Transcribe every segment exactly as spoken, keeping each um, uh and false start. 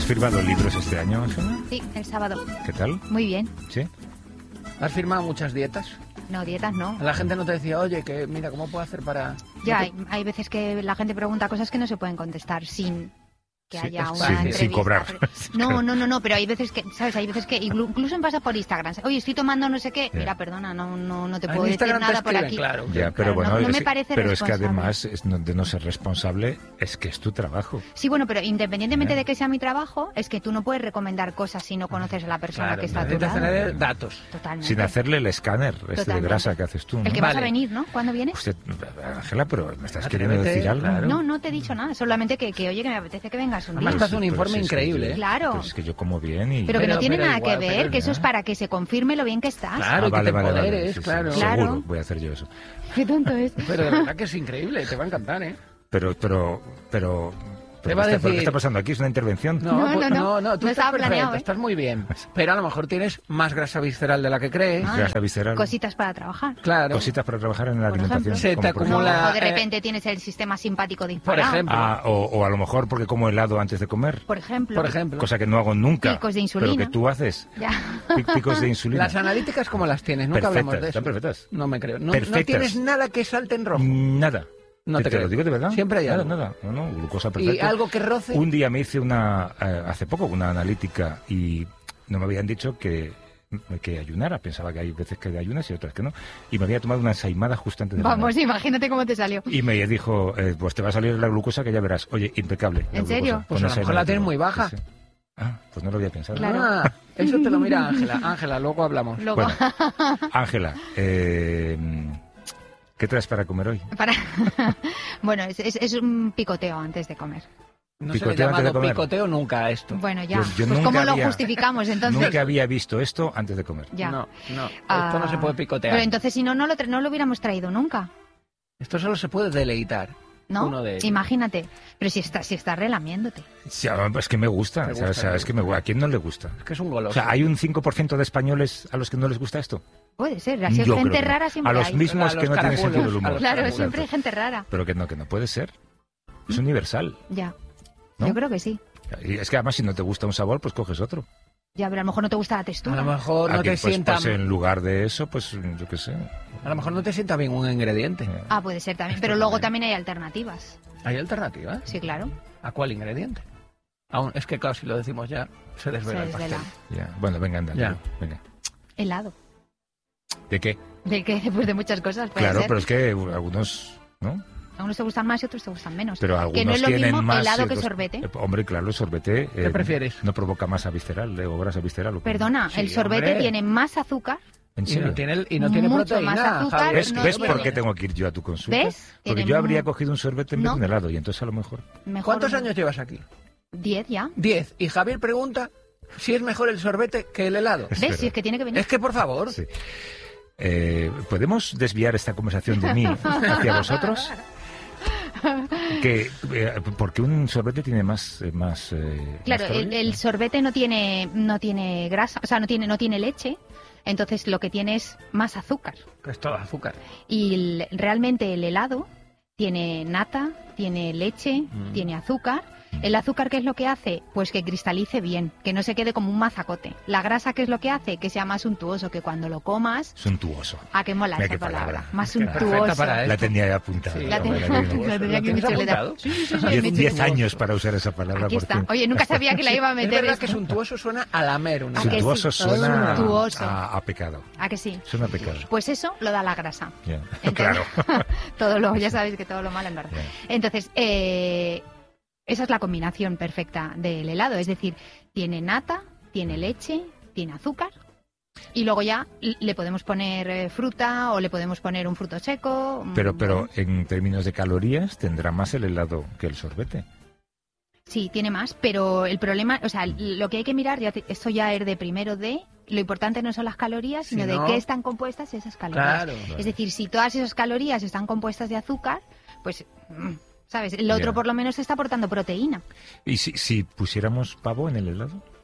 firmado libros este año, Ángela? Sí, el sábado. ¿Qué tal? Muy bien. ¿Sí? ¿Has firmado muchas dietas? No, dietas no. La gente no te decía, oye, que mira, ¿cómo puedo hacer para...? Ya, ¿No hay, te... hay veces que la gente pregunta cosas que no se pueden contestar sin que Sí, haya es una fácil. entrevista. Sin cobrar. No, no, no, no, pero hay veces que, ¿sabes? Hay veces que inclu- incluso me pasa por Instagram. Oye, estoy tomando no sé qué. Ya. Mira, perdona, no, no, no te Ah, puedo en decir Instagram te nada por escriben, aquí. claro. Ya, pero Claro, bueno, no- no es, me parece pero es que responsable. además es no- de no ser responsable es que es tu trabajo. Sí, bueno, pero independientemente Ya. de que sea mi trabajo, es que tú no puedes recomendar cosas si no conoces a la persona Claro, que está a tu necesitas lado. tener datos. Totalmente. Sin hacerle el escáner este de Totalmente. grasa que haces tú, ¿no? El que vas a Vale. venir, ¿no? ¿Cuándo vienes? Usted, Ángela, pero me estás Atrévete, queriendo decir algo. claro. No, no te he dicho nada. Solamente que, que oye, que me apetece que vengas un Además día. te hace un Pero informe si es que increíble, yo- ¿eh? Claro. Pero es que yo como bien y... Pero que Pero- no tiene pero nada igual, que ver, pero que eso es ya. para que se confirme lo bien que estás. Claro, Ah, y que vale, te vale, vale, empoderes, sí, sí, claro. Claro. Seguro, voy a hacer yo eso. Qué tonto es. Pero de verdad que es increíble, te va a encantar, ¿eh? Pero, pero, pero... Te pero va a ¿qué está- decir- ¿Qué está pasando aquí? ¿Es una intervención? No, No, pues- no, no. no, no, tú No estás estaba perfecto, planeado, ¿eh? estás muy bien. Pero a lo mejor tienes más grasa visceral de la que crees. Ah. Grasa visceral. Cositas para trabajar. Claro. Cositas para trabajar en la Por alimentación. ejemplo. Se te como por No, acumula- o de eh, repente tienes el sistema simpático Por disparado. ejemplo. Ah, o, o a lo mejor porque como helado antes de comer. Por ejemplo. Por ejemplo. Cosa que no hago nunca. Picos de insulina. Pero que tú haces. Ya. Pi- Picos de insulina. Las analíticas, ¿cómo las tienes? Nunca Perfectas, hablamos de eso. están perfectas. No me creo. No, no Perfectas. tienes nada que salte en rojo. Nada. No te te creo. lo digo de verdad. Siempre hay nada, algo. Nada, no, no, glucosa ¿Y perfecta. algo que roce? Un día me hice una, eh, hace poco, una analítica y no me habían dicho que, que ayunara. Pensaba que hay veces que ayunas y otras que no. Y me había tomado una ensaimada justo antes de Vamos, comer. imagínate cómo te salió. Y me dijo, eh, pues te va a salir la glucosa que ya verás. Oye, impecable. la ¿En serio? glucosa, Pues con a lo esa mejor la analítica. tienes muy baja. Sí, sí. Ah, pues no lo había pensado. Claro. Ah, eso te lo mira Ángela. Ángela, luego hablamos. Luego, Bueno, Ángela, eh, ¿qué traes para comer hoy? para... bueno, es, es, es un picoteo antes de comer. No se le Picoteo ha antes de llamado comer. picoteo nunca a esto. Bueno, ya. Yo- yo pues nunca ¿cómo lo había- justificamos entonces? Nunca había visto esto antes de comer. Ya. No, no. Ah, Esto no se puede picotear. Pero entonces si no, no lo, tra- no lo hubiéramos traído nunca, Esto solo se puede deleitar. ¿no? Uno de ellos. Imagínate. Pero si estás si estás relamiéndote. Sí, es que me gusta. Te o sea, gusta, o sea, te es que me, ¿a quién no le gusta? Es que es un O goloso. sea, ¿hay un cinco por ciento de españoles a los que no les gusta esto? Puede ser. Así Yo gente creo que no. rara siempre A los hay. mismos A los que no tienen caracoles, sentido del a humor. los Claro, caracoles. siempre hay gente rara. Pero que no, que no puede ser. Es universal. Ya. ¿No? Yo creo que sí. Y es que además si no te gusta un sabor, pues coges otro. Ya, pero a lo mejor no te gusta la A textura. lo mejor no Aquí, te pues, sienta... pues en lugar de eso, pues yo qué sé. A lo mejor no te sienta bien un ingrediente. Ah, puede ser también. Esto Pero luego también. también hay alternativas. ¿Hay alternativas? Sí, claro. ¿A cuál ingrediente? Aún, es que claro, si lo decimos ya, se desvela Se el desvela. pastel. Ya. Bueno, venga, anda. Ya. tío, Venga. Helado. ¿De qué? De que después de muchas cosas puede Claro, ser. pero es que algunos, ¿no? A unos te gustan más y otros te gustan menos. Pero algunos que no es lo tienen mismo más helado y que otros- sorbete. Eh, Hombre, claro, el sorbete. ¿Qué prefieres? No provoca masa visceral eh, o grasa visceral. ¿o qué? Perdona, Sí, el sorbete hombre. tiene más azúcar. ¿En Y serio? no tiene, y no tiene Mucho proteína, más azúcar, Javier. ¿Ves, no ves tiene- por qué tengo que ir yo a tu consulta? ¿Ves? Porque Tiene yo mu- habría cogido un sorbete en vez No. de un helado y entonces a lo mejor... Mejor- ¿Cuántos años llevas aquí? Diez ya. Diez. Y Javier pregunta si es mejor el sorbete que el helado. Es ¿Ves? verdad. Si es que tiene que venir. Es que, por favor, Sí. Eh, ¿Podemos desviar esta conversación de mí hacia vosotros? Que, eh, porque un sorbete tiene más... eh, más eh, Claro, más el, calorías, el ¿no? sorbete no tiene, no tiene grasa, o sea, no tiene, no tiene leche. Entonces lo que tiene es más azúcar. que es todo azúcar. Y el- realmente el helado tiene nata, tiene leche, Mm. tiene azúcar. El azúcar, ¿qué es lo que hace? Pues que cristalice bien, que no se quede como un mazacote. La grasa, ¿qué es lo que hace? Que sea más suntuoso, que cuando lo comas... Suntuoso. ¿A qué mola Mira esa qué palabra? palabra. Más Que perfecta suntuoso. para La esto. tenía ya apuntada. Sí, La hombre, tenía- la la tienes- tenía aquí ¿la en mi tienes chuleta. apuntado? Sí, sí, sí, sí. Diez, mi diez suntuoso. años para usar esa palabra. Aquí por está. cierto. Oye, nunca sabía que la iba a Es meter. verdad que esto. suntuoso suena a lamer una ¿A que sí? Suntuoso suena Suntuoso. A, a pecado. ¿A que sí? Suena a pecado. Pues eso lo da la grasa. Ya. Entonces- Claro. todo lo, ya sabéis que todo lo malo engorda. Ya. Entonces, eh, esa es la combinación perfecta del helado. Es decir, tiene nata, tiene leche, tiene azúcar. Y luego ya l- le podemos poner eh, fruta o le podemos poner un fruto seco. mm, Pero, pero bueno, en términos de calorías tendrá más el helado que el sorbete. sí, tiene más, pero el problema, o sea, lo que hay que mirar, ya te- esto ya es de primero de, lo importante no son las calorías, sino Si de no- qué están compuestas esas calorías. Claro. Es decir, si todas esas calorías están compuestas de azúcar, pues, mm, ¿sabes? El otro Ya. por lo menos está aportando proteína. ¿Y si, si pusiéramos pavo en el helado?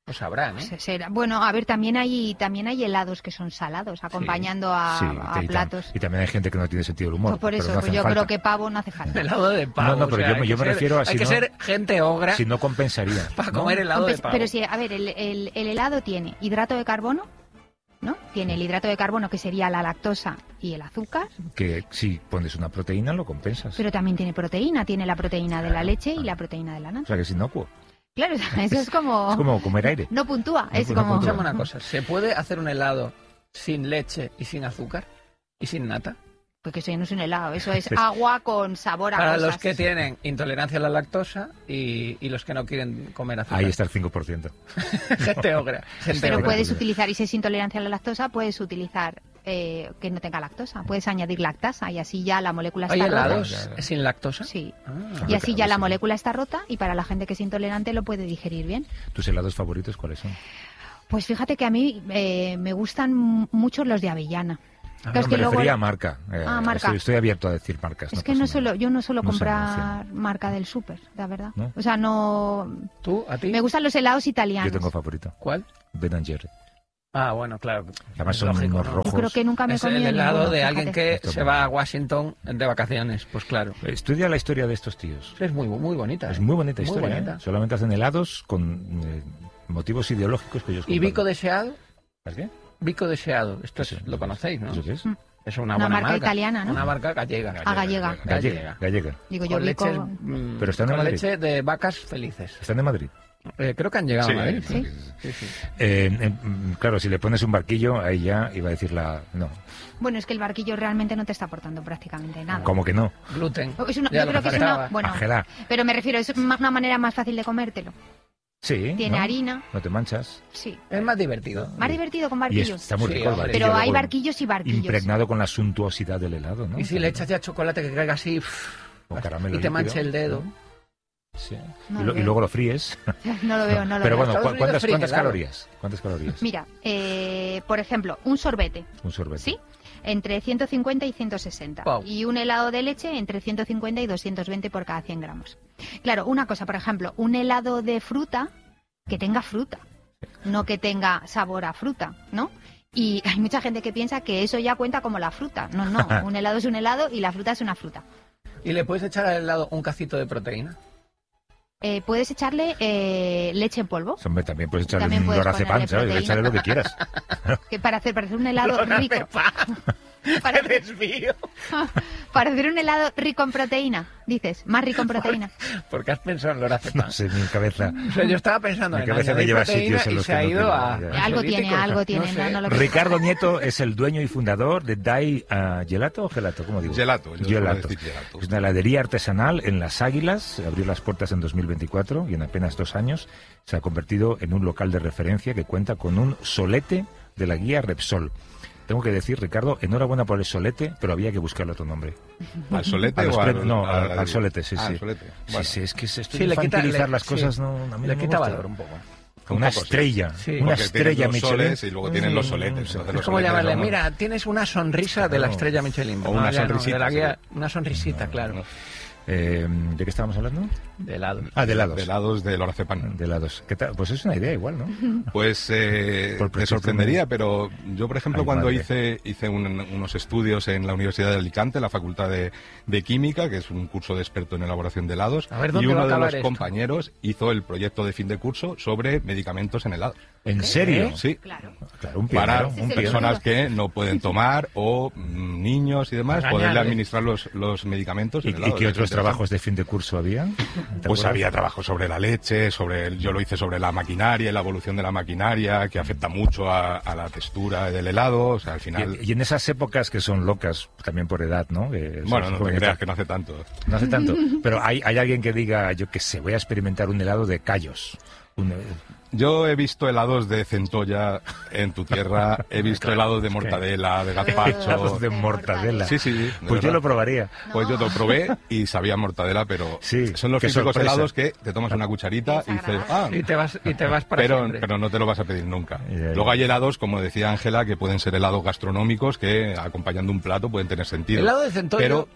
Pues sabrán, ¿eh? Pues será- Bueno, a ver, también hay también hay helados que son salados, acompañando a, Sí, a y, tam- platos. y también hay gente que no tiene sentido del humor. Pues por pero eso, no pues hacen yo falta. creo que pavo no hace falta. Helado de pavo. No, no, pero o sea, yo me- hay yo que me ser- refiero a Hay si que no- ser gente ogra Si no compensaría. para ¿no? comer helado de Compe- pavo. Pero sí, a ver, el, el- el helado tiene hidrato de carbono, ¿no? Tiene el hidrato de carbono, que sería la lactosa y el azúcar, Que si pones una proteína lo compensas. pero también tiene proteína, tiene la proteína de la leche y la proteína de la O nata. sea que es inocuo. Claro, eso es como... Es como comer aire. No puntúa, No, es no como... puntúa. Escuchame una cosa, ¿se puede hacer un helado sin leche y sin azúcar? ¿Y sin nata? Porque eso ya no es un helado, eso es agua con sabor a Para cosas. los que tienen intolerancia a la lactosa y, y los que no quieren comer azúcar. Ahí está el cinco por ciento. Gente ogra. Gente Pero ogra. puedes utilizar, y si es intolerancia a la lactosa, puedes utilizar eh, que no tenga lactosa. Puedes añadir lactasa y así ya la molécula ¿Hay está rota. helados Ya, ya. sin lactosa? Sí. Ah. Y así ya claro, la sí. molécula está rota y para la gente que es intolerante lo puede digerir bien. ¿Tus helados favoritos cuáles son? Pues fíjate que a mí eh, me gustan m- mucho los de avellana. Ah, Claro, es No, que me luego- refería a marca. Eh, Ah, marca. Estoy, estoy abierto a decir marcas. Es que no pasa suelo, nada. yo no suelo No sé, comprar no marca del súper, la verdad. ¿No? O sea, no... ¿Tú? ¿A ti? Me gustan los helados Yo italianos. tengo favorito. ¿Cuál? Ben and Jerry. Ah, bueno, claro. Además Es son lógico, unos ¿no? rojos. Yo creo que nunca me he Es el comido helado ninguno, de fíjate. alguien que Esto se es va bueno. a Washington de vacaciones. Pues claro. Estudia la historia de estos tíos. Es muy, muy bonita. Es ¿eh? muy bonita Muy historia. bonita. ¿eh? Solamente hacen helados con eh, motivos ideológicos que ellos ¿Y comparten. Bico deseado? ¿Es qué? Bico deseado. Esto es- Sí, lo conocéis, ¿no? ¿Eso qué es? Mm. Es una, Una buena marca italiana, ¿no? Una marca gallega. Ah, gallega. Gallega. Gallega. Digo yo, Con Bico- leches, mm, Pero están en con Madrid. leche de vacas felices. ¿Están de Madrid? Eh, creo que han llegado Sí, a Madrid. sí. Sí, sí. Eh, eh, mm, claro, si le pones un barquillo, ahí ya iba a decir la... No, Bueno, es que el barquillo realmente no te está aportando prácticamente nada. como que no. Gluten. Es una- Ya yo lo creo que es faltaba. una... Bueno, Ángela. pero me refiero, es ma- una manera más fácil de comértelo. Sí. Tiene ¿no? harina. No te manchas. Sí. Es más divertido. Más divertido con Y barquillos. está muy Sí, rico el hombre. barquillo. Pero hay luego barquillos y barquillos. Impregnado con la suntuosidad del helado, ¿no? Y si le echas ya chocolate que caiga así O caramelo y te líquido, manche el dedo. ¿no? Sí. No y, lo lo- y veo. luego lo fríes. No lo veo, no lo Pero veo. bueno, Estados ¿cu- Unidos ¿cuántas, fríe cuántas helado. calorías? ¿Cuántas calorías? Mira, eh, por ejemplo, un sorbete, Un sorbete. ¿sí? Entre ciento cincuenta y ciento sesenta. Wow. Y un helado de leche entre ciento cincuenta y doscientos veinte por cada cien gramos. Claro, una cosa, por ejemplo, un helado de fruta que tenga fruta, no que tenga sabor a fruta, ¿no? Y hay mucha gente que piensa que eso ya cuenta como la fruta. No, no, un helado es un helado y la fruta es una fruta. Y le puedes echar al helado un cacito de proteína. Eh, puedes echarle eh, leche en polvo, Hombre, también puedes echarle También un puedes lorazepam, ponerle ¿sabes? proteína. Echarle lo que quieras. que para hacer, para hacer un helado rico. Para, desvío! para hacer un helado rico en proteína, dices, más rico en proteína. Porque has pensado en lorazepam. No sé, mi cabeza. O sea, yo estaba pensando Mi en cabeza me añadir lleva a proteína sitios en y los se que ha no ido quiero, a... ya. Algo tiene, ansiolíticos. algo tiene, sé. no, no lo que- Ricardo Nieto es el dueño y fundador de Dai ah, Gelato o Gelato, ¿cómo digo? Gelato, yo suelo Gelato. decir gelato. Es una heladería artesanal en Las Águilas, abrió las puertas en dos mil veinticuatro y en apenas dos años se ha convertido en un local de referencia que cuenta con un solete de la guía Repsol. Tengo que decir, Ricardo, enhorabuena por el solete, pero había que buscarle otro nombre. ¿Al solete A los o pre- al, no, a al, la- al solete, sí, Ah, sí. al solete. Sí, Bueno, sí, es que es esto Sí, de le quita- infantilizar le- las sí. cosas, no, a mí Le no me quita gusta. valor un poco. Una poco, sí. estrella, Sí. una porque estrella tienen los Michelin. soles y luego tienen los soletes. Mm, entonces Es los como soletes llamarle, vamos- mira, tienes una sonrisa de la Claro. estrella Michelin. O una ya no, sonrisita, de la guía, sí. una sonrisita, claro. no. Eh, ¿De qué estábamos hablando? De helado. Ah, de helados. De helados de lorazepam. De helados. ¿Qué tal? Pues es una idea igual, ¿no? Pues eh, Por te precio sorprendería, pero yo, por ejemplo, Ay, cuando madre. hice hice un- unos estudios en la Universidad de Alicante, la Facultad de, de Química, que es un curso de experto en elaboración de helados, A ver, y ¿dónde va uno a de acabar los esto? compañeros hizo el proyecto de fin de curso sobre medicamentos en helados. ¿En serio? Sí. Claro. Claro, un Para pionero, un Ese es el pionero. personas que no pueden tomar o mm, niños y demás, Para poderle engañarle. administrar los, los medicamentos ¿Y, en y helados. qué Es otros interesante. trabajos de fin de curso había? ¿Te Pues acuerdas? había trabajo sobre la leche, sobre el- yo lo hice sobre la maquinaria y la evolución de la maquinaria, que afecta mucho a, a la textura del helado. O sea, al final. Y, y en esas épocas que son locas, también por edad, ¿no? Que Bueno, sos no te joven y creas tal. que no hace tanto. No hace tanto. Pero hay, hay alguien que diga, yo que sé, voy a experimentar un helado de callos. Un- eh, Yo he visto helados de centolla en tu tierra, he visto helados de mortadela, de gazpacho. helados de mortadela. Sí, sí, de Pues yo verdad. lo probaría. Pues yo lo probé y sabía mortadela, pero Sí, son los qué típicos sorpresa. helados que te tomas una cucharita y dices, ah, Y te vas, y te vas para pero, siempre. pero no te lo vas a pedir nunca. Ya, ya. Luego hay helados, como decía Ángela, que pueden ser helados gastronómicos que acompañando un plato pueden tener sentido. Helado de centollo. Pero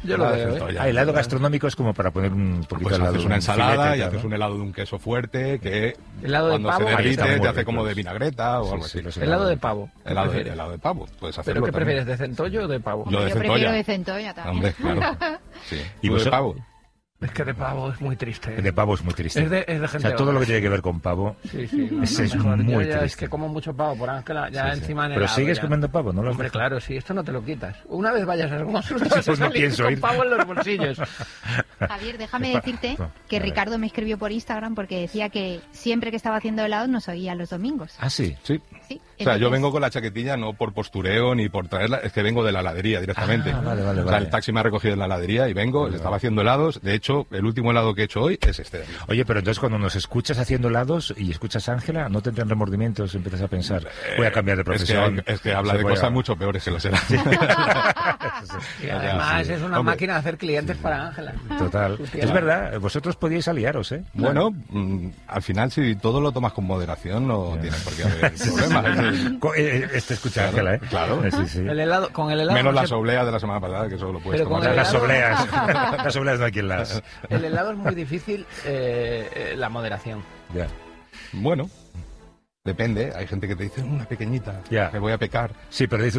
Yo lo helado de veo, ¿eh? centolla. Ah, helado gastronómico es como para poner un poquito Pues al lado haces de una un ensalada filete, y tal, haces ¿no? un helado de un queso fuerte que Helado de cuando pavo. se Ahí derrite están muy te hace ricos. como de vinagreta o Sí, algo sí, así. los Helado de pavo. ¿Qué Helado de, prefieres? helado de pavo, puedes hacerlo ¿Pero qué también. prefieres, de centollo o de pavo? Yo de Yo prefiero centolla. de centolla también. Hombre, claro. Sí. ¿Y ¿Tú de vos- pavo? Es que de pavo es muy triste. De pavo es muy triste. Es de, es de O gente sea, todo lo que vaga. tiene que ver con pavo. Sí, sí. No, Ese no, es mejor. muy Yo ya es triste. que como mucho pavo por Ángela, ya Sí, sí. encima en Pero helado, sigues ya. comiendo pavo, ¿no? Lo has Hombre, dejado? claro, sí, esto no te lo quitas. Una vez vayas a algún asunto, Pues vas a no salir pienso con ir. pavo en los bolsillos. Javier, déjame Pa- decirte no, que a ver. Ricardo me escribió por Instagram porque decía que siempre que estaba haciendo helado nos oía los domingos. Ah, sí. Sí. ¿Sí? O sea, yo Entonces- vengo con la chaquetilla no por postureo ni por traerla, es que vengo de la heladería directamente. Ah, vale, vale, O sea, vale. el taxi me ha recogido en la heladería y vengo, Vale, estaba vale. haciendo helados. De hecho, el último helado que he hecho hoy es este de aquí. Oye, pero entonces cuando nos escuchas haciendo helados y escuchas a Ángela, ¿no te entran remordimientos? Empiezas a pensar, voy a cambiar de Es que, profesión. es que habla se de voy a- cosas mucho peores que los helados. Y además sí. es una Hombre. máquina de hacer clientes para Ángela. Total. Su tía. Es verdad, vosotros podíais aliaros, ¿eh? Bueno, mm, al final si todo lo tomas con moderación no tienes por qué haber problemas. Co- eh, Este escucha a Claro, Ángela, ¿eh? claro. Eh, sí, sí. El helado, con el helado Menos no la se- soblea de la semana pasada, que solo lo puedes Pero con tomar. el Las helado- obleas. Las obleas no hay quien las... el helado es muy difícil eh, eh, la moderación. Ya. Bueno, depende. Hay gente que te dice una pequeñita, Ya. que voy a pecar. Sí, pero dice